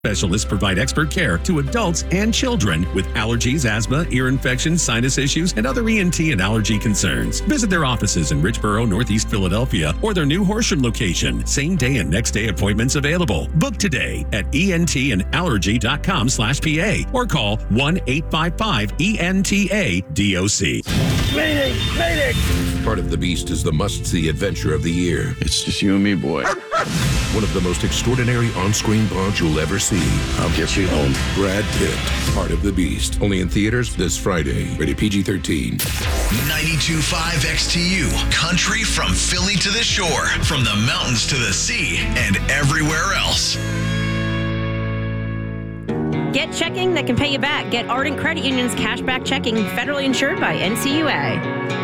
Specialists provide expert care to adults and children with allergies, asthma, ear infections, sinus issues, and other ENT and allergy concerns. Visit their offices in Richboro, Northeast Philadelphia, or their new Horsham location. Same day and next day appointments available. Book today at entandallergy.com/PA or call 1-855-ENTA-DOC. Mayday! Part of the Beast is the must-see adventure of the year. It's just you and me, boy. One of the most extraordinary on-screen bonds you'll ever see. I'll get you home. Brad Pitt, Part of the Beast. Only in theaters this Friday. Rated PG-13. 92.5 XTU. Country from Philly to the shore. From the mountains to the sea. And everywhere else. Get checking that can pay you back. Get Ardent Credit Union's cashback checking, federally insured by NCUA.